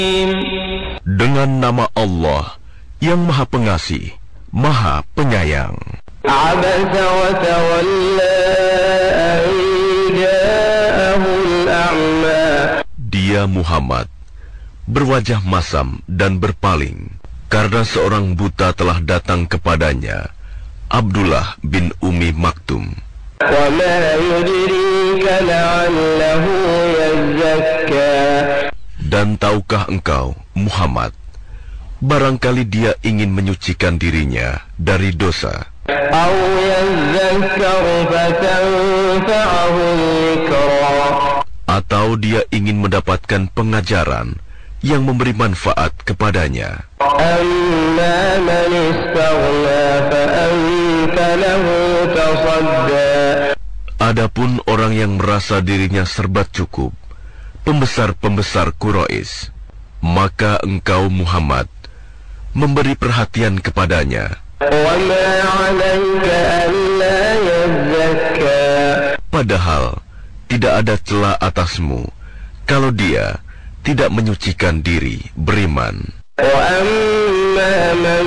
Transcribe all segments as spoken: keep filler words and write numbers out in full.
Dengan nama Allah yang Maha Pengasih, Maha Penyayang. Abasa wa tawalla an ja'ahul a'ma. Dia Muhammad berwajah masam dan berpaling karena seorang buta telah datang kepadanya, Abdullah bin Ummi Maktum. Wa ma yudrika la'allahu yazzakka. Dan tahukah engkau, Muhammad, barangkali dia ingin menyucikan dirinya dari dosa, Aw yazzakkaru fatanfa'ahu dhikra. atau dia ingin mendapatkan pengajaran yang memberi manfaat kepadanya. Amma man istaghna fa anta lahu tasadda. Adapun orang yang merasa dirinya serba cukup, pembesar-pembesar Quraisy, maka engkau Muhammad memberi perhatian kepadanya. Wa ma 'alaika alla yazzakka. Padahal tidak ada celah atasmu kalau dia tidak menyucikan diri beriman. Wa amma man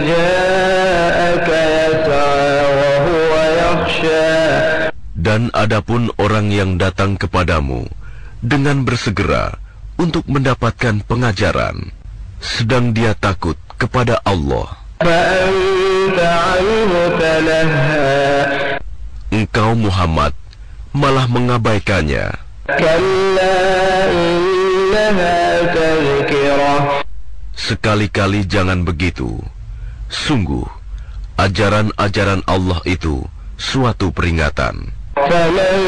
ja'aka yas'a wa huwa yakhsha. Dan adapun orang yang datang kepadamu dengan bersegera untuk mendapatkan pengajaran, sedang dia takut kepada Allah, Fa anta 'anhu talahha. engkau Muhammad malah mengabaikannya. Kalla innaha tadhkirah. Sekali-kali jangan begitu. Sungguh, ajaran-ajaran Allah itu suatu peringatan. Faman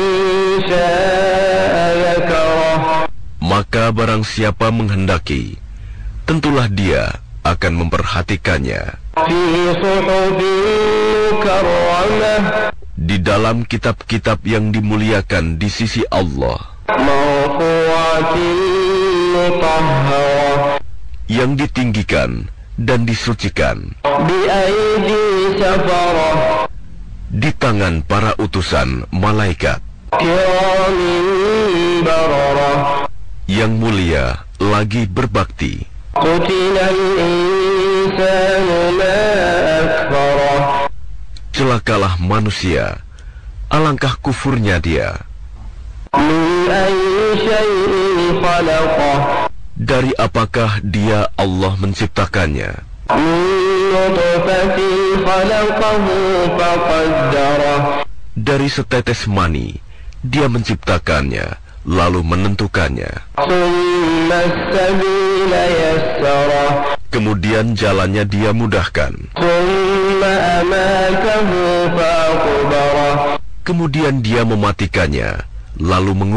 syaa'a dzakarah. Maka barang siapa menghendaki, tentulah dia akan memperhatikannya Fi suhufin mukarramah. di dalam kitab-kitab yang dimuliakan di sisi Allah, Marfu'atin mutahharah. yang ditinggikan dan disucikan Bi aidi safarah. di tangan para utusan malaikat Kiramin bararah. yang mulia lagi berbakti. Qutilal insanu ma akfarah. Celakalah manusia, alangkah kufurnya dia. Min ayyi syai'in khalaqah. Dari apakah dia Allah menciptakannya? Min nutfatin khalaqahu faqaddarah. Dari setetes mani dia menciptakannya, lalu menentukannya. Tsumma as-sabila yassarah. Kemudian jalannya dia mudahkan. Tsumma amatahu faqbarah. Kemudian dia mematikannya, lalu